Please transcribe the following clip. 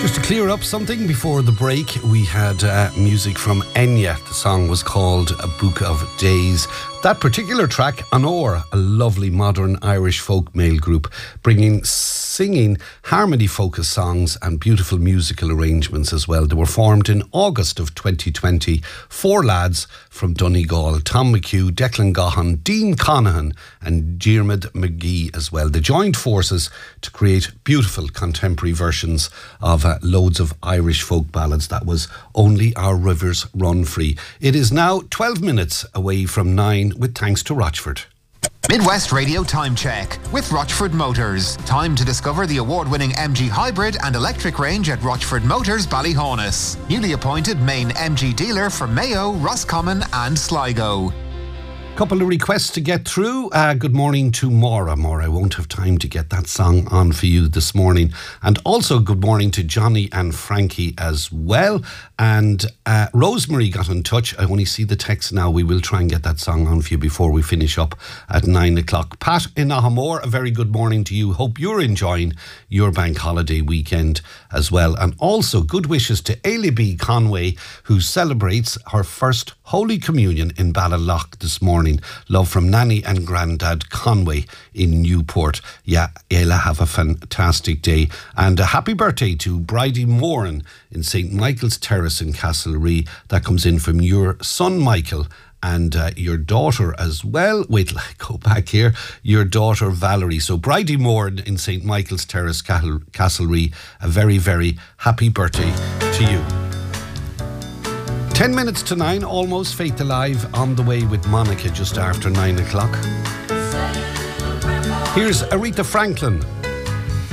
Just to clear up something before the break, we had music from Enya. The song was called A Book of Days. That particular track, Anor, a lovely modern Irish folk male group, singing harmony-focused songs and beautiful musical arrangements as well. They were formed in August of 2020. 4 lads from Donegal: Tom McHugh, Declan Gahan, Dean Conahan and Diarmid McGee as well. They joined forces to create beautiful contemporary versions of loads of Irish folk ballads. That was Only Our Rivers Run Free. It is now 12 minutes away from 9, with thanks to Rochford. Midwest Radio Time Check with Rochford Motors. Time to discover the award-winning MG hybrid and electric range at Rochford Motors, Ballyhonus. Newly appointed main MG dealer for Mayo, Roscommon and Sligo. Couple of requests to get through. Good morning to Maura. Maura, I won't have time to get that song on for you this morning. And also good morning to Johnny and Frankie as well. And Rosemary got in touch. I only see the text now. We will try and get that song on for you before we finish up at 9 o'clock. Pat in Ahamore, a very good morning to you. Hope you're enjoying your bank holiday weekend as well. And also good wishes to Ailey B. Conway, who celebrates her first Holy Communion in Ballylough this morning. Love from Nanny and Grandad Conway in Newport. Yeah, Ayla, have a fantastic day. And a happy birthday to Bridie Moran in St. Michael's Terrace in Castlerea. That comes in from your son Michael and your daughter as well. Wait till I go back here. Your daughter Valerie. So Bridie Moran in St. Michael's Terrace, Castlerea. A very, very happy birthday to you. 10 minutes to 9, almost. Faith Alive on the way with Monica just after 9 o'clock. Here's Aretha Franklin.